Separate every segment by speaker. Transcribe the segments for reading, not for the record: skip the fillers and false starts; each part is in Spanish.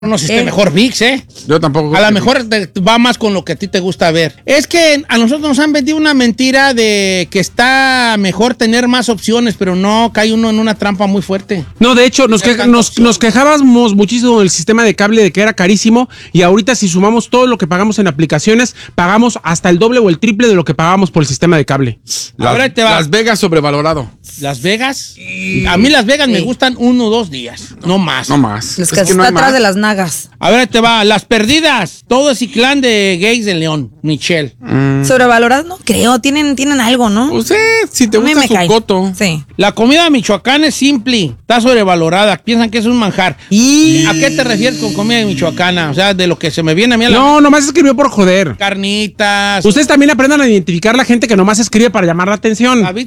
Speaker 1: No sé si es mejor VIX, ¿eh?
Speaker 2: Yo tampoco.
Speaker 1: A lo mejor va más con lo que a ti te gusta ver. Es que a nosotros nos han vendido una mentira de que está mejor tener más opciones, pero no, cae uno en una trampa muy fuerte.
Speaker 3: No, de hecho, nos quejábamos muchísimo del sistema de cable de que era carísimo y ahorita si sumamos todo lo que pagamos en aplicaciones, pagamos hasta el doble o el triple de lo que pagamos por el sistema de cable.
Speaker 1: Ahora te va.
Speaker 2: Las Vegas sobrevalorado.
Speaker 1: Las Vegas. A mí Las Vegas me gustan 1 o 2 días, no más.
Speaker 2: No más.
Speaker 4: Los que están atrás de las nagas.
Speaker 1: A ver, te va. Las perdidas. Todo ese clan de gays de León. Michelle.
Speaker 4: Sobrevaloradas, no creo. Tienen algo, ¿no?
Speaker 2: Pues si te gusta su coto.
Speaker 4: Sí.
Speaker 1: La comida de Michoacán es simple. Está sobrevalorada. Piensan que es un manjar. ¿Y a qué te refieres con comida de michoacana? O sea, de lo que se me viene a mí a la...
Speaker 3: No, nomás escribió por joder.
Speaker 1: Carnitas.
Speaker 3: Ustedes también aprendan a identificar la gente que nomás escribe para llamar la atención.
Speaker 1: ¿David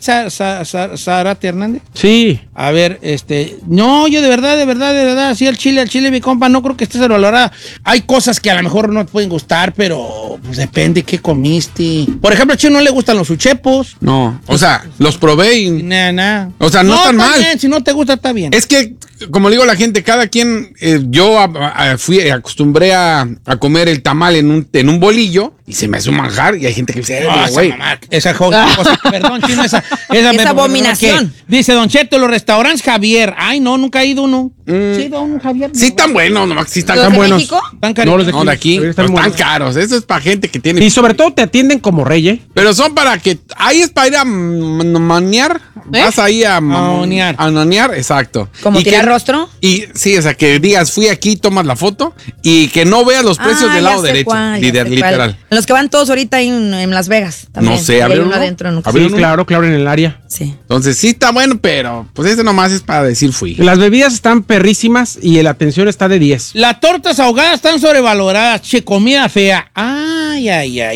Speaker 1: Zarate Hernández?
Speaker 3: Sí.
Speaker 1: A ver, no, yo de verdad, sí, el chile, mi compa, no creo que esté sobrevalorada. Hay cosas que a lo mejor no te pueden gustar, pero pues depende qué comiste. Por ejemplo, al chino no le gustan los uchepos.
Speaker 2: No, o sea, los probé y...
Speaker 1: Nah.
Speaker 2: O sea, no están mal.
Speaker 1: Bien, si no te gusta, está bien.
Speaker 2: Es que, como le digo a la gente, cada quien, yo acostumbré a comer el tamal en un bolillo y se me hace un manjar y hay gente que dice, güey.
Speaker 1: Esa cosa, perdón, chino, esa
Speaker 4: abominación.
Speaker 1: Dice Don Cheto, los restaurantes Javier. Ay, no, nunca he ido uno. Sí, Don Javier.
Speaker 2: Sí, están buenos, nomás sí están
Speaker 4: ¿Los de
Speaker 2: buenos.
Speaker 4: México?
Speaker 1: Están caros.
Speaker 2: No, de aquí.
Speaker 3: Están
Speaker 2: Están caros. Eso es para gente que tiene.
Speaker 3: Y sobre todo te atienden como rey, ¿eh?
Speaker 2: Pero son para que. Ahí es para ir a manear. Vas ahí a
Speaker 1: manear.
Speaker 2: A manear, exacto.
Speaker 4: ¿Como
Speaker 2: y
Speaker 4: tirar rostro?
Speaker 2: Y sí, o sea, que digas, fui aquí, tomas la foto y que no veas los precios del lado derecho. Literal.
Speaker 4: Los que van todos ahorita ahí en Las Vegas. También.
Speaker 2: No sé,
Speaker 4: ¿abrieron uno adentro? No.
Speaker 3: Sí, claro, en el área.
Speaker 4: Sí.
Speaker 2: Entonces sí está bueno, pero pues este nomás es para decir fui.
Speaker 3: Las bebidas están perrísimas y la atención está de 10.
Speaker 1: Las tortas ahogadas están sobrevaloradas. Che, comida fea. Ay.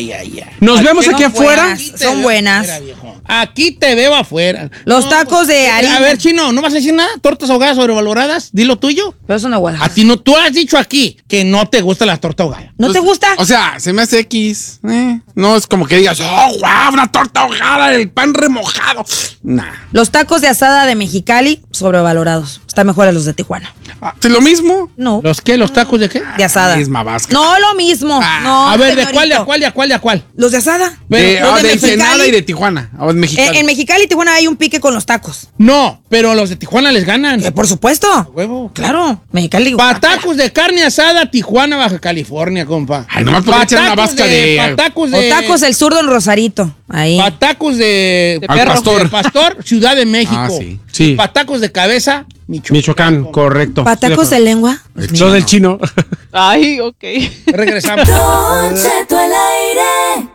Speaker 3: Nos vemos aquí afuera.
Speaker 4: Son buenas.
Speaker 1: Aquí te veo afuera.
Speaker 4: Los tacos de harina.
Speaker 1: A ver, chino, ¿no vas a decir nada? ¿Tortas ahogadas sobrevaloradas? Dilo tuyo.
Speaker 4: Pero son aguadas.
Speaker 1: A ti no, tú has dicho aquí que no te gusta la torta ahogada.
Speaker 4: ¿No te gusta?
Speaker 2: O sea, se me hace X. No es como que digas, wow, una torta ahogada, el pan remojado. Nah.
Speaker 4: Los tacos de asada de Mexicali, sobrevalorados. Están mejores los de Tijuana.
Speaker 2: ¿Es lo mismo?
Speaker 4: No.
Speaker 1: ¿Los qué? ¿Los tacos de qué?
Speaker 4: De asada.
Speaker 2: Misma vasca.
Speaker 4: No, lo mismo. No,
Speaker 1: a ver, ¿de
Speaker 4: señorito.
Speaker 1: cuál?
Speaker 4: Los de asada.
Speaker 2: De
Speaker 4: Mexicali.
Speaker 2: Ensenada y de Tijuana. O en Mexicali.
Speaker 4: En Mexicali y Tijuana hay un pique con los tacos.
Speaker 1: No, pero los de Tijuana les ganan.
Speaker 4: Por supuesto.
Speaker 1: Huevo.
Speaker 4: Claro. Mexicali.
Speaker 1: Patacos de carne asada, Tijuana, Baja California, compa.
Speaker 2: Ay, nomás por echar una vasca de...
Speaker 1: Patacos
Speaker 4: O tacos del sur, Don Rosarito. Ahí.
Speaker 1: Patacos de
Speaker 2: perro.
Speaker 1: Pastor, Ciudad de México.
Speaker 2: Ah, sí.
Speaker 3: Sí.
Speaker 1: Patacos de cabeza,
Speaker 3: Michoacán, correcto.
Speaker 4: Patacos de lengua.
Speaker 3: Lo del chino.
Speaker 5: Ay, ok.
Speaker 1: Regresamos.
Speaker 6: Don Cheto al aire.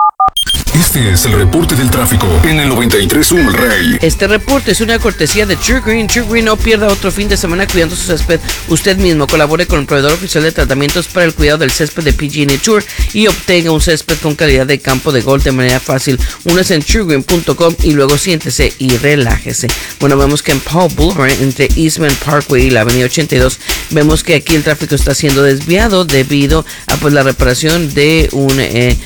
Speaker 7: Este es el reporte del tráfico en el 93.1 El Rey.
Speaker 8: Este reporte es una cortesía de True Green. True Green, no pierda otro fin de semana cuidando su césped. Usted mismo colabore con el proveedor oficial de tratamientos para el cuidado del césped de PG&E Tour y obtenga un césped con calidad de campo de golf de manera fácil. Únase en truegreen.com y luego siéntese y relájese. Bueno, vemos que en Paul Boulevard, entre Eastman Parkway y la avenida 82, vemos que aquí el tráfico está siendo desviado debido a pues la reparación de un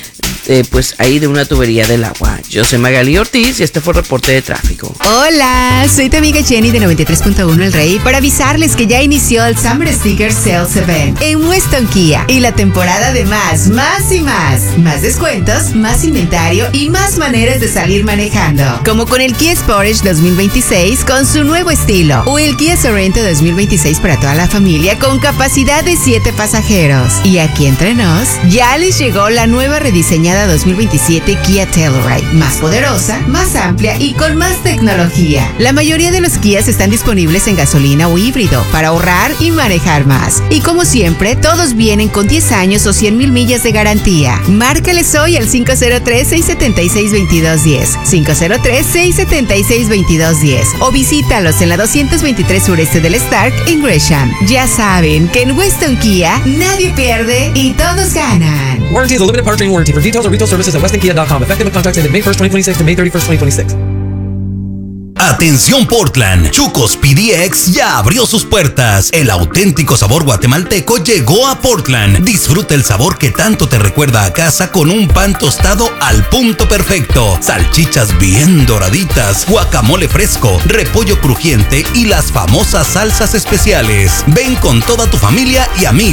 Speaker 8: pues ahí de una tubería del agua. Yo soy Magali Ortiz y este fue el reporte de tráfico.
Speaker 9: Hola, soy tu amiga Jenny de 93.1 El Rey para avisarles que ya inició el Summer Sticker Sales Event en Weston Kia y la temporada de más y más. Más descuentos, más inventario y más maneras de salir manejando. Como con el Kia Sportage 2026 con su nuevo estilo o el Kia Sorento 2026 para toda la familia con capacidad de 7 pasajeros. Y aquí entre nos, ya les llegó la nueva rediseñada 2027 Kia Telluride, más poderosa, más amplia y con más tecnología. La mayoría de los Kias están disponibles en gasolina o híbrido para ahorrar y manejar más. Y como siempre, todos vienen con 10 años o 100,000 millas de garantía. Márcales hoy al 503-676-2210, 503-676-2210 o visítalos en la 223 sureste del Stark en Gresham. Ya saben que en Weston Kia nadie pierde y todos ganan.
Speaker 10: Warranty is a limited powertrain warranty. For details or retail services at westonkia.com. Effective with contracts ended May 1st, 2026 to May 31st, 2026.
Speaker 5: Atención Portland, Chucos PDX ya abrió sus puertas. El auténtico sabor guatemalteco llegó a Portland. Disfruta el sabor que tanto te recuerda a casa con un pan tostado al punto perfecto, salchichas bien doraditas, guacamole fresco, repollo crujiente y las famosas salsas especiales. Ven con toda tu familia y amigos